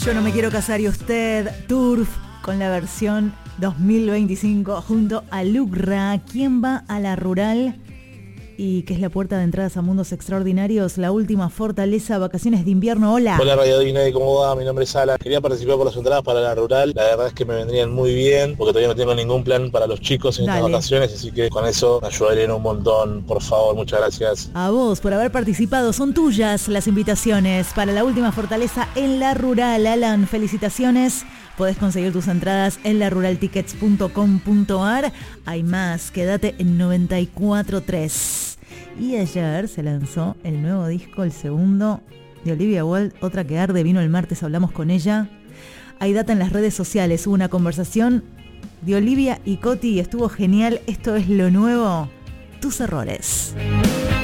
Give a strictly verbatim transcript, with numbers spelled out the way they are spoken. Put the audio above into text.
Yo no me quiero casar y usted, Turf, con la versión dos mil veinticinco junto a Lucra. ¿Quién va a la rural? Y que es la puerta de entradas a mundos extraordinarios, la última fortaleza, vacaciones de invierno. Hola. Hola Radio Disney, ¿cómo va? Mi nombre es Alan. Quería participar por las entradas para la rural. La verdad es que me vendrían muy bien, porque todavía no tengo ningún plan para los chicos en Dale. estas vacaciones, así que con eso me ayudarían un montón. Por favor, muchas gracias. A vos por haber participado. Son tuyas las invitaciones para la última fortaleza en la rural. Alan, felicitaciones. Podés conseguir tus entradas en la rural tickets punto com punto a r. Hay más, quédate en noventa y cuatro tres. Y ayer se lanzó el nuevo disco, el segundo, de Olivia Wilde, Otra que arde. Vino el martes, hablamos con ella. Hay data en las redes sociales, hubo una conversación de Olivia y Coti y estuvo genial. Esto es lo nuevo, Tus errores.